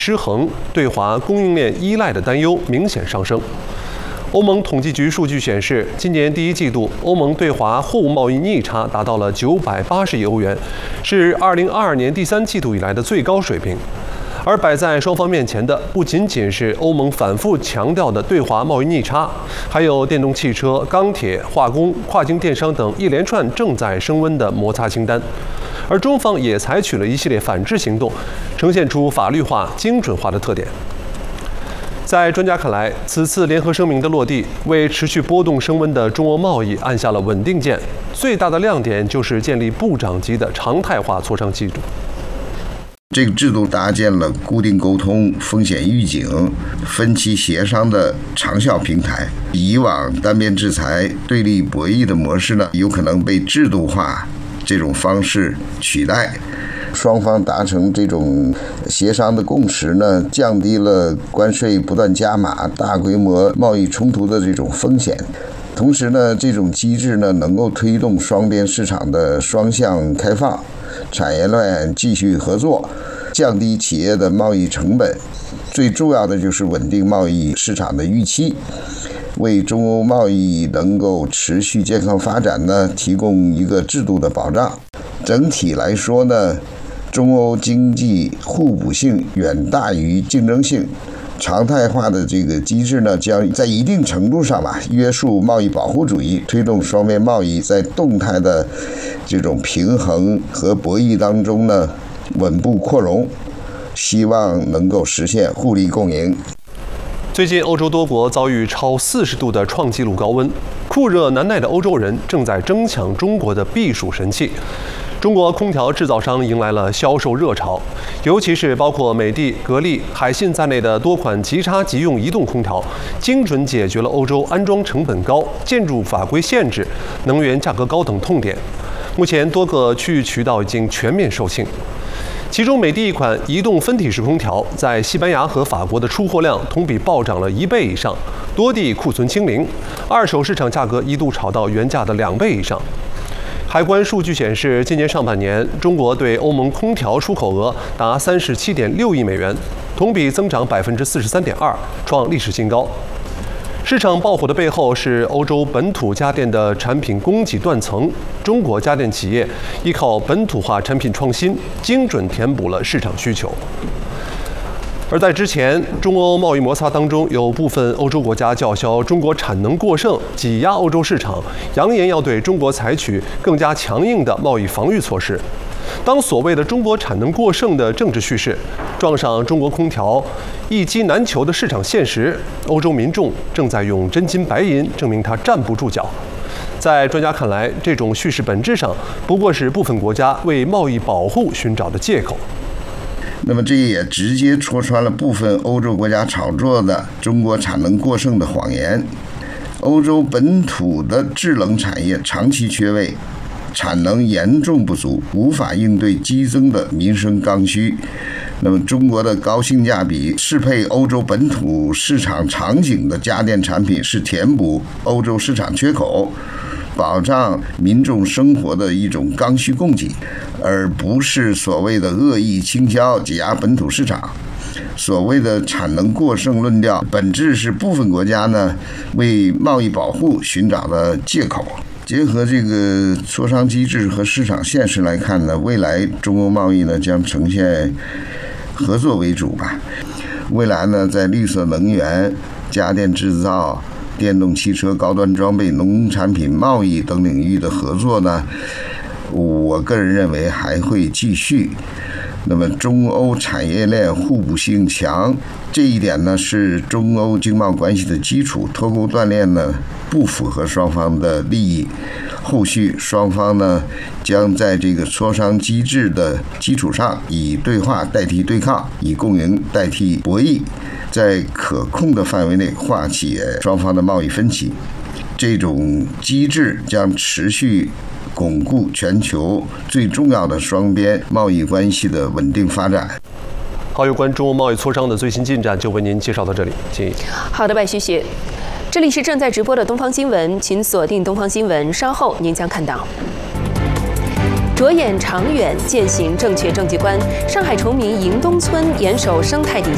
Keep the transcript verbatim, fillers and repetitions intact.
失衡、对华供应链依赖的担忧明显上升。欧盟统计局数据显示，今年第一季度欧盟对华货物贸易逆差达到了九百八十亿欧元，是二零二二年第三季度以来的最高水平。而摆在双方面前的不仅仅是欧盟反复强调的对华贸易逆差，还有电动汽车、钢铁、化工、跨境电商等一连串正在升温的摩擦清单。而中方也采取了一系列反制行动，呈现出法律化、精准化的特点。在专家看来，此次联合声明的落地，为持续波动升温的中欧贸易按下了稳定键。最大的亮点就是建立部长级的常态化磋商机制。 这个制度搭建了固定沟通、风险预警、分歧协商的长效平台。以往单边制裁、对立博弈的模式呢，有可能被制度化这种方式取代。双方达成这种协商的共识呢，降低了关税不断加码、大规模贸易冲突的这种风险。同时呢，这种机制呢，能够推动双边市场的双向开放，产业链继续合作，降低企业的贸易成本。最重要的就是稳定贸易市场的预期，为中欧贸易能够持续健康发展呢，提供一个制度的保障。整体来说呢，中欧经济互补性远大于竞争性。常态化的这个机制呢，将在一定程度上吧，约束贸易保护主义，推动双边贸易在动态的这种平衡和博弈当中呢，稳步扩容，希望能够实现互利共赢。 最近，欧洲多国遭遇超四十度的创纪录高温，酷热难耐的欧洲人正在争抢中国的避暑神器。中国空调制造商迎来了销售热潮，尤其是包括美的、格力、海信在内的多款即插即用移动空调，精准解决了欧洲安装成本高、建筑法规限制、能源价格高等痛点。目前，多个区域渠道已经全面售罄。其中，美的一款移动分体式空调在西班牙和法国的出货量同比暴涨了一倍以上，多地库存清零，二手市场价格一度炒到原价的两倍以上。海关数据显示，今年上半年，中国对欧盟空调出口额达三十七点六亿美元，同比增长百分之四十三点二，创历史新高。市场爆火的背后是欧洲本土家电的产品供给断层，中国家电企业依靠本土化产品创新，精准填补了市场需求。而在之前，中欧贸易摩擦当中，有部分欧洲国家叫嚣中国产能过剩，挤压欧洲市场，扬言要对中国采取更加强硬的贸易防御措施。当所谓的中国产能过剩的政治叙事撞上中国空调一机难求的市场现实，欧洲民众正在用真金白银证明它站不住脚。在专家看来，这种叙事本质上不过是部分国家为贸易保护寻找的借口。 那么这也直接戳穿了部分欧洲国家炒作的中国产能过剩的谎言。欧洲本土的制冷产业长期缺位，产能严重不足，无法应对激增的民生刚需。那么中国的高性价比适配欧洲本土市场场景的家电产品，是填补欧洲市场缺口，保障民众生活的一种刚需供给，而不是所谓的恶意倾销挤压本土市场。所谓的产能过剩论调，本质是部分国家呢为贸易保护寻找的借口。结合这个磋商机制和市场现实来看呢，未来中欧贸易呢将呈现合作为主吧。未来呢，在绿色能源、家电制造、电动汽车、高端装备、农产品贸易等领域的合作呢，我个人认为还会继续。那么中欧产业链互补性强，这一点呢是中欧经贸关系的基础。脱钩断链呢不符合双方的利益，后续双方呢将在这个磋商机制的基础上，以对话代替对抗，以共赢代替博弈，在可控的范围内化解双方的贸易分歧。这种机制将持续巩固全球最重要的双边贸易关系的稳定发展。 好，有关中欧贸易磋商的最新进展就为您介绍到这里，请议。 好的，白旭雪，这里是正在直播的东方新闻，请锁定东方新闻，稍后您将看到。着眼长远，践行正确政绩观，上海崇明迎东村严守生态底